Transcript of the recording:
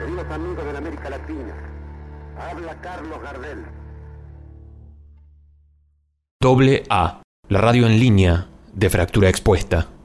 Queridos amigos de la América Latina, habla Carlos Gardel. AA, la radio en línea de Fractura Expuesta.